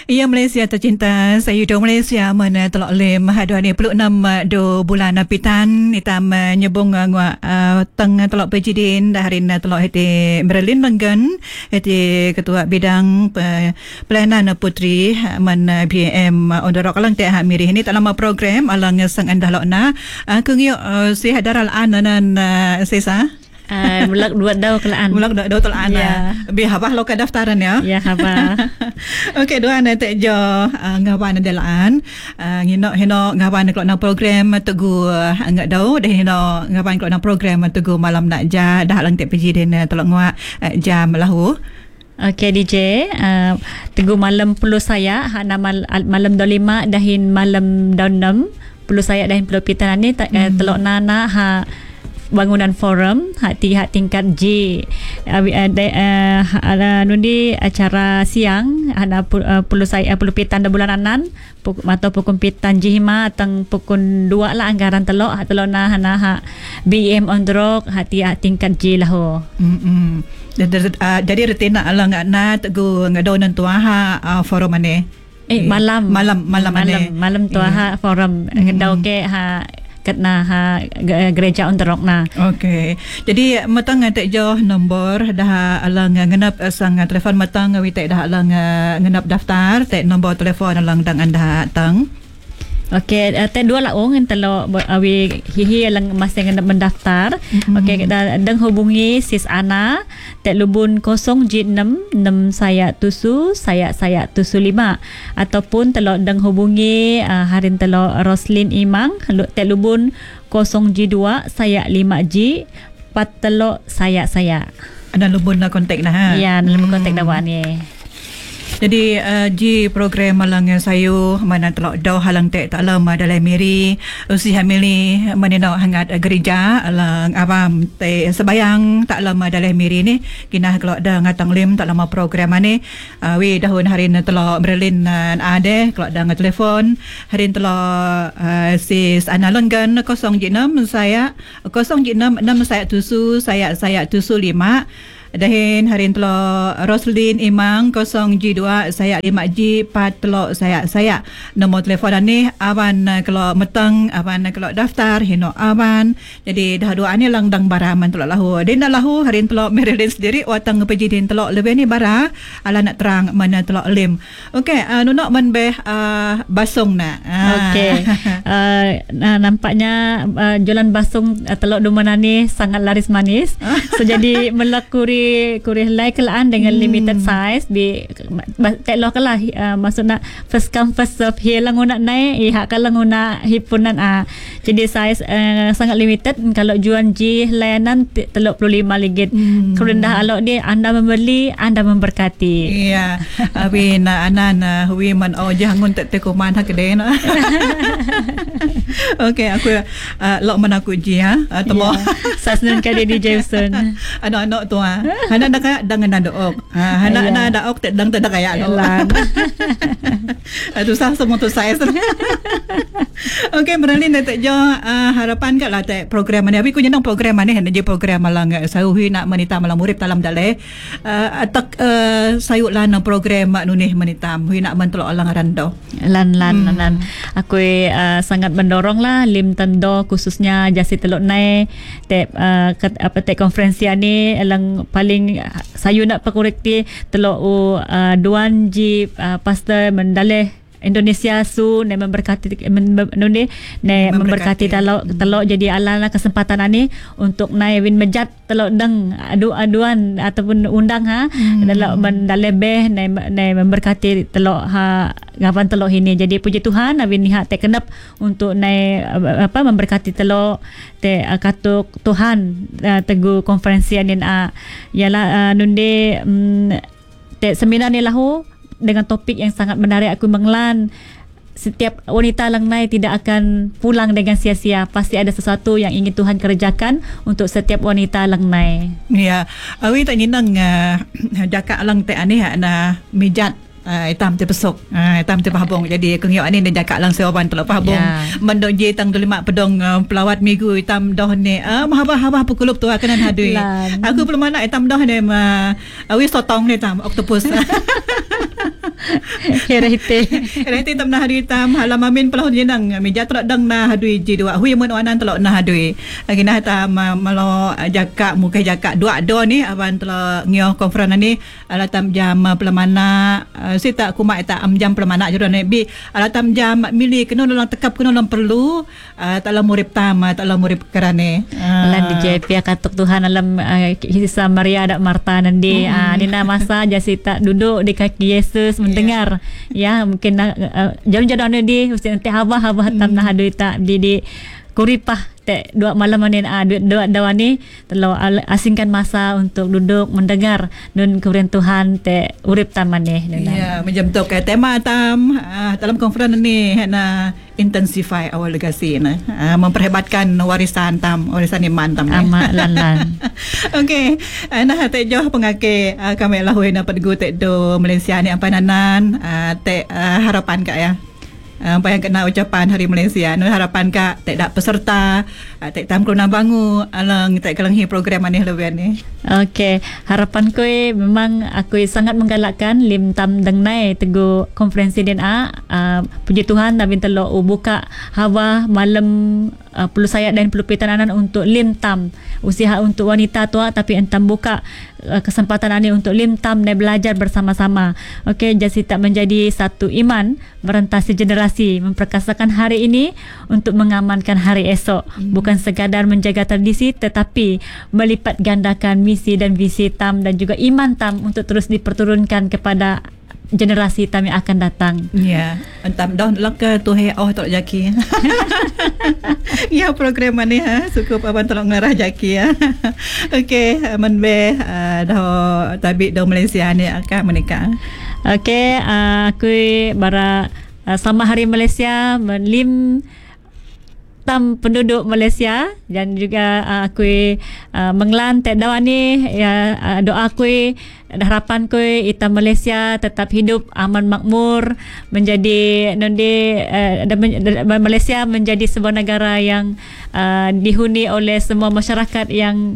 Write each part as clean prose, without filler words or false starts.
Ia Malaysia tercinta, saya do Malaysia mana telok lem hadu ni 26 do bulan pitan itam nyebung ngwa teng telok Pejidin daharin telok hete Berlin London hete ketua bidang pelayanan putri man BM ondorok alang teh mirih ni tak lama program alang sang andah lokna kengyo si hadaral anan sesa mulak dua daw kelaan. Mulak dua telaan. Ya. Bihabah lo ke daftaran ya. Ya haba. Okey, dua anda tak jo ngawan delaan. Ngino ngawan kalau nak program tugu enggak daw dah hino ngawan kalau nak program tugu malam nak ja dah lang tak pergi den tolong ngwa jam lahu. Okey DJ, teguh malam puluh saya hak malam 25 dahin malam daun 6 puluh saya dahin puluh pitan ni telok nana ha bangunan forum hak tingkat J nundi acara siang ada puluh pitan da bulan anan atau pukul pitan jihima atang pukul 2 lah anggaran telok hak telok na hana hak BM on the rock hak tingkat J lah ho. Jadi retina alang na teguh ngadonan tuaha forum ane malam tuaha forum ngadaw ke ha katna ha gereja on the rock na. Okey. Jadi matang tak jauh nombor dah alang ngenap sang telefon matang witek dah alang ngenap daftar tak nombor telefon alang dang anda tang. Okey, dua lah orang telo awi hihi alang masih ngenap mendaftar. Okey, dang hubungi sis Ana tek lubun 0J6 6 saya tusu saya tusu 5 ataupun telo dang hubungi harin telo Roslin Imang tek lubun 0J2 saya 5G 4 telo saya. Ada lubun na kontak na ha. Ya, lubun kontak dah ni. Jadi ji program malang sayu mana telok dau halang tek tak lama dalam miri usi hamili menino hangat gereja alang awam te sebayang tak lama dalam miri ni kinah kelok dah ngatang lim tak lama program ni we dahun hari ni telok Berlin ade kelok dah telefon hari telok sis Ana Longgan 0J6 saya 0J6 6 saya tusu saya tusu 5 dahin harin telok Roslin Imang 0J2 saya 5G 4 telok saya nombor telefon ni awan kalau metang awan kalau daftar hino awan jadi dah dua ni lang dang baraman telok lahu din lahu harin telok Maryland sendiri watang pejidin telok lebih ni bara ala nak terang mana telok lim. Okey nunok man beh basung na. Okey. Nampaknya jualan basung telok Dumana ni sangat laris manis. So jadi melakuri like kelaan dengan limited size di teklo kalah maksudnya first come first serve he lang una nai hak kalang una hipunan jadi size sangat limited kalau jual G layanan 35 ringgit kerendah alok dia anda membeli anda memberkati. Iya abi na anan hui man jangan tak tekuman hak kedai na. Okey aku lok man aku G temo sasnun kali di Jameson anak tu hana nak kaya dengan daok hana na daok tak dang tak kaya lan tu sah semua tu saya. Okey Merlin tak jo harapan kat lah tak program ni tapi ku nyenang program ni hanya je program malang sahui nak menita malang murid dalam dale atak sayuk lan program mak nunih menitam hui nak mentelok alang rando lan aku sangat mendorong lah lim tendo khususnya jasi telok nai tek konferensi ni alang paling sayu nak perkorekti telok duan ji pastor mendaleh Indonesia su ne memberkati memberkati telok jadi ala kesempatan ni untuk nai win mejat telok deng aduan ataupun undang dalam mendalebeh ne memberkati telok gavan telok ini jadi puji Tuhan win lihat te kenap untuk nai memberkati telok te katuk Tuhan teguh konferensi ni ialah nunde te seminar ni lahu dengan topik yang sangat menarik aku mengelan setiap wanita lang nai tidak akan pulang dengan sia-sia pasti ada sesuatu yang ingin Tuhan kerjakan untuk setiap wanita lang nai. Ya awi tak ninang jakak lang te ani na mijat itam te pesok itam te pahabong jadi kengyo ani dan jakak lang sewaban telok pahabong mendok je tang 5 pedong pelawat minggu itam doh ni mahaba pukulup tu akan hadui aku belum mana itam doh ni awi sotong ni tam oktopus Herete. Reti tam na hadui tam halam amin pelahun jenang meja telok dang na hadui ji dua hui mun anan telok na hadui gina tam malo jakak muka jakak dua do ni aban telok ngio konferan ni ala tam jam pelamana sita kuma ta am jam pelamana jero ni bi ala tam jam mili kena lang tekap kena lang perlu taklah murip tam taklah murip kerane Lan DJ pihak katuk Tuhan alam Hisa Maria ada Marta nandi Nina masa jasita duduk di kaki Yesus mendengar ya mungkin jalan-jalan di mesti nanti haba tam nah hadui tak di kuripah te dua malam ni dua dawan ni telo asingkan masa untuk duduk mendengar nun kemudian Tuhan te urip taman ni ya macam tu ke tema tam dalam konferensi ni na intensify our legacy na memperhebatkan warisan iman tam amat lan okey nah te jauh pengake kami lahui na pedgu te do Malaysia ni ampananan te harapan kak ya apa yang kena ucapan Hari Malaysia nu harapan kak tak dak peserta tak tam keluna bangu alang tak kelenghi program ni lebih ni. Okey, harapan ko memang aku sangat menggalakkan lim tam dang nai teguh konferensi DNA puji Tuhan Nabi telo buka hawa malam perlu saya dan perlu pitananan untuk lim tam usaha untuk wanita tua tapi entam buka kesempatan ini untuk lim tam dan belajar bersama-sama. Okey, jadi tak menjadi satu iman merentasi generasi memperkasakan hari ini untuk mengamankan hari esok bukan sekadar menjaga tradisi tetapi melipat gandakan misi dan visi TAM dan juga iman TAM untuk terus diperturunkan kepada generasi TAM yang akan datang. Ya, entam dah laka tu tolak jaki. Ya program ni cukup abang tolak ngarah jaki ya. Okey, menbe dah tabik do Malaysia ni akan menikah. Okey, aku bara sama Hari Malaysia melim tam penduduk Malaysia dan juga aku menglan tak dawan ni ya doa aku harapan ku ita Malaysia tetap hidup aman makmur menjadi Malaysia menjadi sebuah negara yang dihuni oleh semua masyarakat yang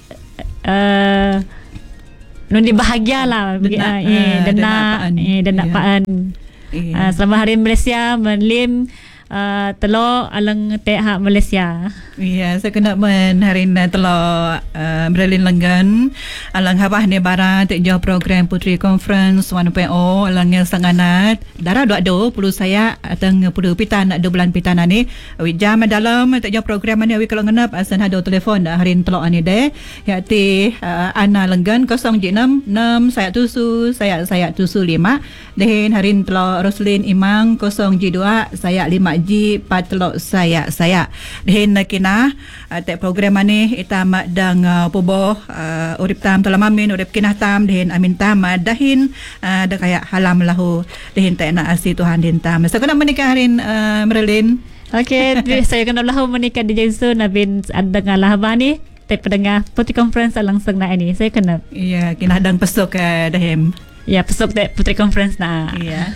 nundi bahagialah dan napaan. Selamat Hari Malaysia melim telo alang te hak Malaysia. Ya, saya kena men hari ni telo Berlin Lenggan alang habah ni bara te jauh program Putri Conference 1.0 alang sanganat dara do pulu saya atang pulu pitan do bulan pitan ni wi jam dalam te jauh program ni wi kalau ngenap asan hado telefon hari telo ani de ya ti Ana Lenggan 076 saya tusu 5 dehen hari telo Roslin Imang 0G2 saya 5G patlok saya dehen kina te program ni ita dang puboh urip tam dalam amin urip kinah tam dehen amin tam dahin da kaya halam lahu dehen te na asi Tuhan din tam so kena menikah harin Merlin. Okey, saya kena lahu menikah di Jesu nabin adang lahaba ni te pendengar Putri Conference langsung na ini saya kena iya kinah dang pesok dahem ya pesok te Putri Conference na iya.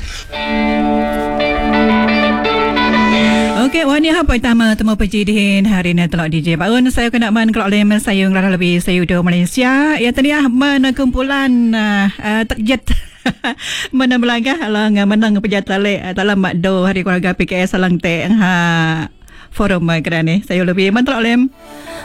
Okey, wani apa pertama temu pejidihin hari ni telok DJ. Baun saya kena man kalau lem sayung rara lebih sayudo Malaysia. Ya tadi mana kumpulan takjet mana melangkah alang menang pejatale dalam makdo hari keluarga PKS alang te forum kerana saya lebih man telok lem.